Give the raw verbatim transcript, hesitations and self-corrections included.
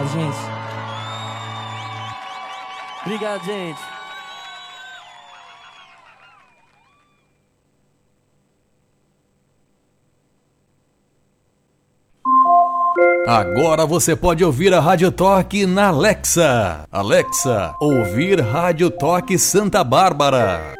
Obrigado, gente. Obrigado, gente. Agora você pode ouvir a Rádio Toque na Alexa. Alexa, ouvir Rádio Toque Santa Bárbara.